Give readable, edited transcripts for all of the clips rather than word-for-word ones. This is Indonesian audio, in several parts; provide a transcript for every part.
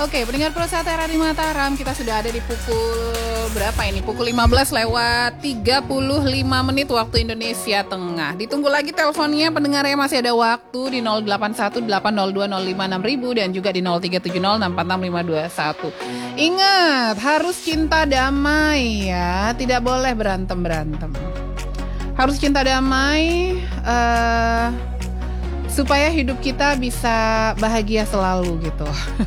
Oke, pendengar Pro Satera di Mataram, kita sudah ada di pukul berapa ini? Pukul 15 lewat 35 menit waktu Indonesia Tengah. Ditunggu lagi teleponnya, pendengarnya masih ada waktu di 081802056000 dan juga di 0370646521. Ingat, harus cinta damai ya, tidak boleh berantem-berantem. Harus cinta damai, supaya hidup kita bisa bahagia selalu gitu.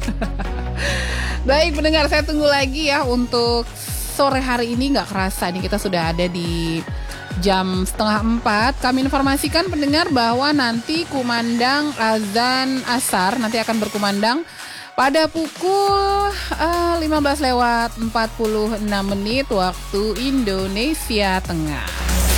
Baik pendengar, saya tunggu lagi ya untuk sore hari ini. Gak kerasa nih kita sudah ada di jam 3:30. Kami informasikan pendengar bahwa nanti kumandang azan asar nanti akan berkumandang pada pukul 15 lewat 46 menit waktu Indonesia Tengah.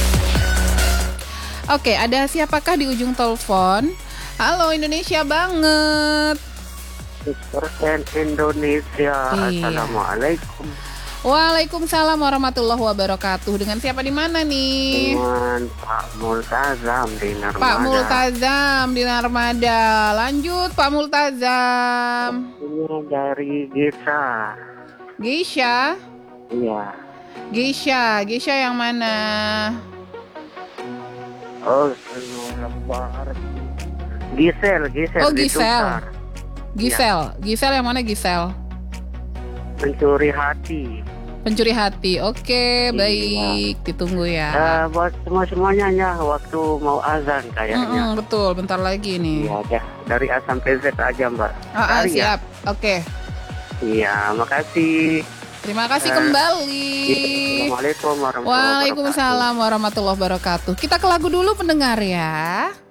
Oke, ada siapakah di ujung telepon? Halo, Indonesia banget. 100% Indonesia. Iya. Assalamualaikum. Waalaikumsalam warahmatullahi wabarakatuh. Dengan siapa di mana nih? Dengan Pak Multazam di Narmada. Pak Multazam di Narmada. Lanjut Pak Multazam. Ini dari Gesa. Geisha? Iya. Geisha yang mana? Oh, lebar. Gisel Oh, di Gisel. Dumar. Gisel yang mana Gisel? Mencuri hati. Pencuri hati. Oke, Iya. baik. Ditunggu ya. Buat semuanya ya, waktu mau azan kayaknya. Betul, bentar lagi nih. Iya, ya. Dari A sampai Z aja, Mbak. Cari ya. Siap. Oke. Iya, makasih. Terima kasih kembali. Assalamualaikum warahmatullahi wabarakatuh. Waalaikumsalam warahmatullahi wabarakatuh. Kita ke lagu dulu pendengar ya.